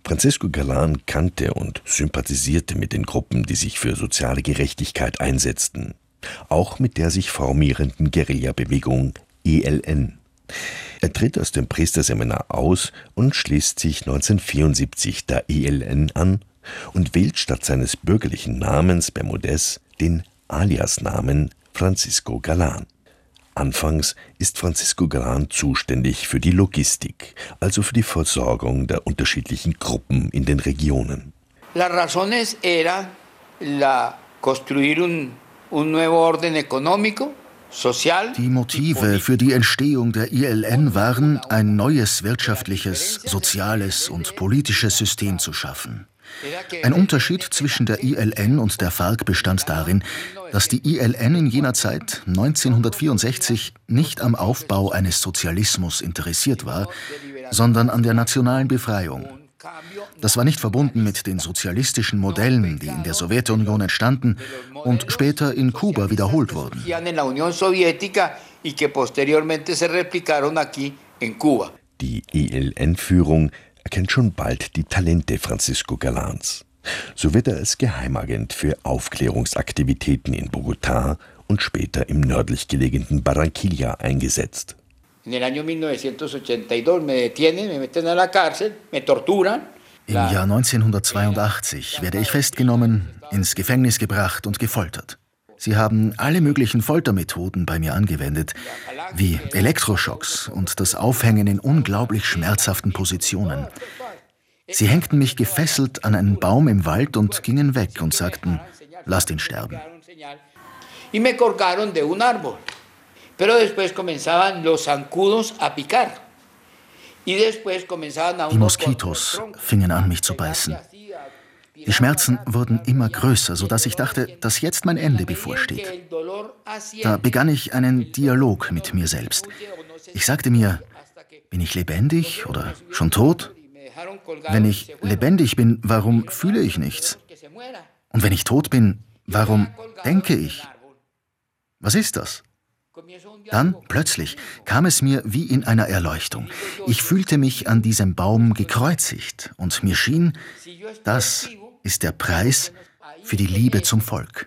Francisco Galán kannte und sympathisierte mit den Gruppen, die sich für soziale Gerechtigkeit einsetzten. Auch mit der sich formierenden Guerillabewegung ELN. Er tritt aus dem Priesterseminar aus und schließt sich 1974 der ELN an und wählt statt seines bürgerlichen Namens Bermúdez den Aliasnamen Francisco Galán. Anfangs ist Francisco Galán zuständig für die Logistik, also für die Versorgung der unterschiedlichen Gruppen in den Regionen. Las razones era construir un nuevo orden económico. Die Motive für die Entstehung der ILN waren, ein neues wirtschaftliches, soziales und politisches System zu schaffen. Ein Unterschied zwischen der ILN und der FARC bestand darin, dass die ILN in jener Zeit, 1964, nicht am Aufbau eines Sozialismus interessiert war, sondern an der nationalen Befreiung. Das war nicht verbunden mit den sozialistischen Modellen, die in der Sowjetunion entstanden und später in Kuba wiederholt wurden. Die ELN-Führung erkennt schon bald die Talente Francisco Galáns. So wird er als Geheimagent für Aufklärungsaktivitäten in Bogotá und später im nördlich gelegenen Barranquilla eingesetzt. Im Jahr 1982 werde ich festgenommen, ins Gefängnis gebracht und gefoltert. Sie haben alle möglichen Foltermethoden bei mir angewendet, wie Elektroschocks und das Aufhängen in unglaublich schmerzhaften Positionen. Sie hängten mich gefesselt an einen Baum im Wald und gingen weg und sagten, lasst ihn sterben. Y me colgaron de un árbol. Pero después comenzaban los zancudos a picar. Die Moskitos fingen an, mich zu beißen. Die Schmerzen wurden immer größer, sodass ich dachte, dass jetzt mein Ende bevorsteht. Da begann ich einen Dialog mit mir selbst. Ich sagte mir, bin ich lebendig oder schon tot? Wenn ich lebendig bin, warum fühle ich nichts? Und wenn ich tot bin, warum denke ich? Was ist das? Dann, plötzlich, kam es mir wie in einer Erleuchtung. Ich fühlte mich an diesem Baum gekreuzigt und mir schien, das ist der Preis für die Liebe zum Volk.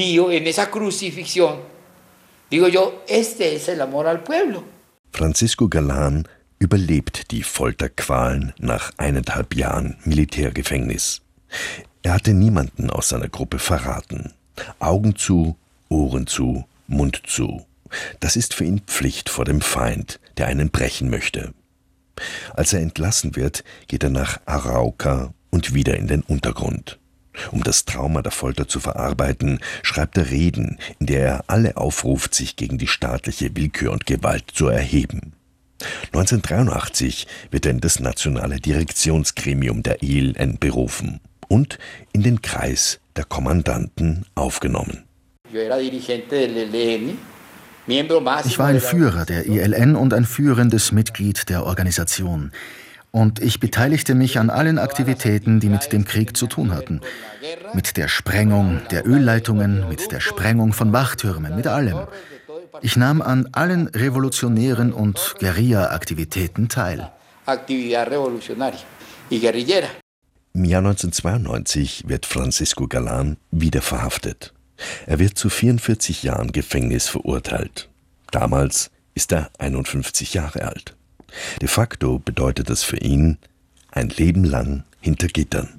Francisco Galán überlebt die Folterqualen nach 1,5 Jahren Militärgefängnis. Er hatte niemanden aus seiner Gruppe verraten. Augen zu, Ohren zu, Mund zu. Das ist für ihn Pflicht vor dem Feind, der einen brechen möchte. Als er entlassen wird, geht er nach Arauca und wieder in den Untergrund. Um das Trauma der Folter zu verarbeiten, schreibt er Reden, in der er alle aufruft, sich gegen die staatliche Willkür und Gewalt zu erheben. 1983 wird er in das nationale Direktionsgremium der ELN berufen und in den Kreis der Kommandanten aufgenommen. Ich war ein Führer der ELN und ein führendes Mitglied der Organisation. Und ich beteiligte mich an allen Aktivitäten, die mit dem Krieg zu tun hatten. Mit der Sprengung der Ölleitungen, mit der Sprengung von Wachtürmen, mit allem. Ich nahm an allen revolutionären und Guerilla-Aktivitäten teil. Im Jahr 1992 wird Francisco Galán wieder verhaftet. Er wird zu 44 Jahren Gefängnis verurteilt. Damals ist er 51 Jahre alt. De facto bedeutet das für ihn ein Leben lang hinter Gittern.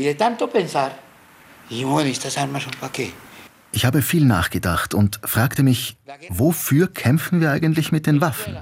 Ich habe viel nachgedacht und fragte mich, wofür kämpfen wir eigentlich mit den Waffen?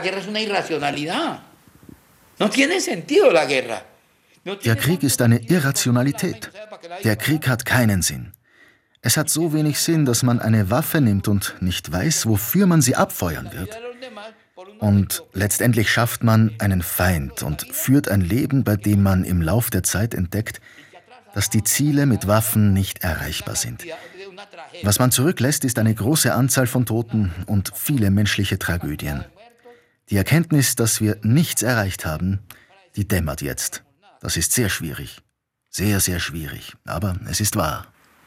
Der Krieg ist eine Irrationalität. Der Krieg hat keinen Sinn. Es hat so wenig Sinn, dass man eine Waffe nimmt und nicht weiß, wofür man sie abfeuern wird. Und letztendlich schafft man einen Feind und führt ein Leben, bei dem man im Lauf der Zeit entdeckt, dass die Ziele mit Waffen nicht erreichbar sind. Was man zurücklässt, ist eine große Anzahl von Toten und viele menschliche Tragödien. Die Erkenntnis, dass wir nichts erreicht haben, die dämmert jetzt. Das ist sehr schwierig. Sehr, sehr schwierig. Aber es ist wahr.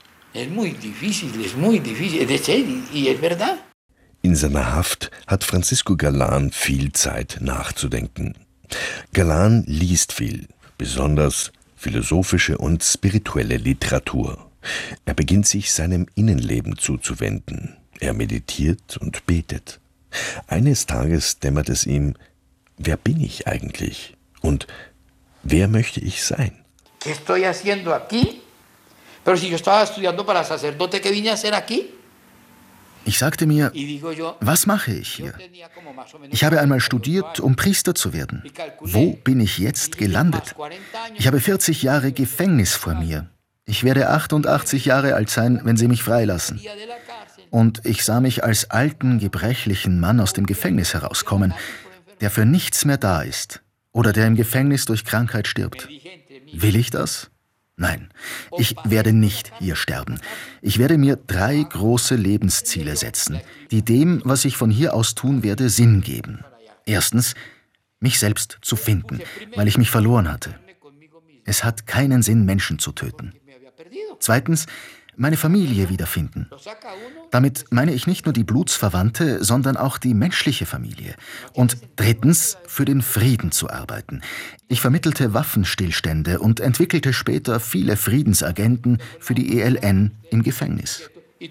In seiner Haft hat Francisco Galán viel Zeit nachzudenken. Galán liest viel, besonders philosophische und spirituelle Literatur. Er beginnt sich seinem Innenleben zuzuwenden. Er meditiert und betet. Eines Tages dämmert es ihm, wer bin ich eigentlich? Und wer möchte ich sein? ¿Qué estoy haciendo aquí? Pero si yo estaba estudiando para sacerdote, ¿qué vine a hacer aquí? Ich sagte mir, Y digo yo, was mache ich hier? tenía como más o menos Ich habe einmal studiert, um Priester zu werden. Wo bin ich jetzt gelandet? Ich habe 40 Jahre Gefängnis vor mir. Ich werde 88 Jahre alt sein, wenn sie mich freilassen. Und ich sah mich als alten, gebrechlichen Mann aus dem Gefängnis herauskommen, der für nichts mehr da ist oder der im Gefängnis durch Krankheit stirbt. Will ich das? Nein, ich werde nicht hier sterben. Ich werde mir 3 große Lebensziele setzen, die dem, was ich von hier aus tun werde, Sinn geben. Erstens, mich selbst zu finden, weil ich mich verloren hatte. Es hat keinen Sinn, Menschen zu töten. Zweitens, meine Familie wiederfinden. Damit meine ich nicht nur die Blutsverwandte, sondern auch die menschliche Familie. Und drittens, für den Frieden zu arbeiten. Ich vermittelte Waffenstillstände und entwickelte später viele Friedensagenten für die ELN im Gefängnis.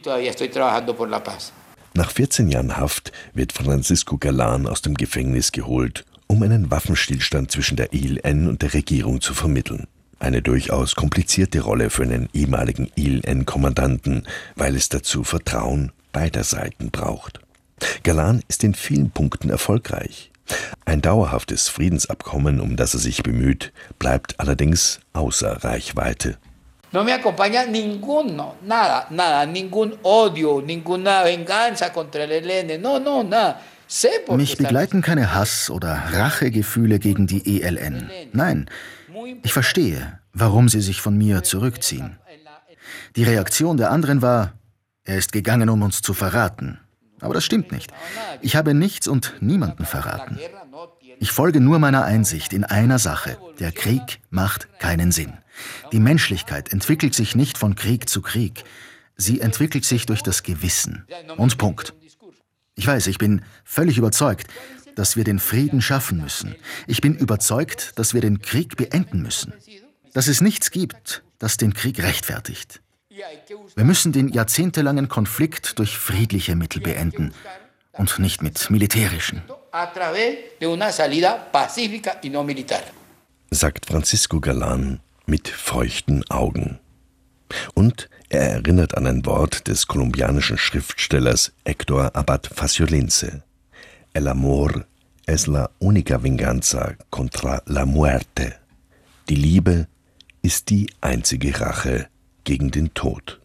Nach 14 Jahren Haft wird Francisco Galán aus dem Gefängnis geholt, um einen Waffenstillstand zwischen der ELN und der Regierung zu vermitteln. Eine durchaus komplizierte Rolle für einen ehemaligen ELN-Kommandanten, weil es dazu Vertrauen beider Seiten braucht. Galán ist in vielen Punkten erfolgreich. Ein dauerhaftes Friedensabkommen, um das er sich bemüht, bleibt allerdings außer Reichweite. No me acompaña ninguno, nada, ningún odio, ninguna venganza contra el ELN, no, nada. Mich begleiten keine Hass- oder Rachegefühle gegen die ELN. Nein, ich verstehe, warum sie sich von mir zurückziehen. Die Reaktion der anderen war, er ist gegangen, um uns zu verraten. Aber das stimmt nicht. Ich habe nichts und niemanden verraten. Ich folge nur meiner Einsicht in einer Sache. Der Krieg macht keinen Sinn. Die Menschlichkeit entwickelt sich nicht von Krieg zu Krieg. Sie entwickelt sich durch das Gewissen. Und Punkt. Ich weiß, ich bin völlig überzeugt, dass wir den Frieden schaffen müssen. Ich bin überzeugt, dass wir den Krieg beenden müssen. Dass es nichts gibt, das den Krieg rechtfertigt. Wir müssen den jahrzehntelangen Konflikt durch friedliche Mittel beenden und nicht mit militärischen. Sagt Francisco Galán mit feuchten Augen. Und er erinnert an ein Wort des kolumbianischen Schriftstellers Héctor Abad Faciolince. El amor es la única venganza contra la muerte. Die Liebe ist die einzige Rache gegen den Tod.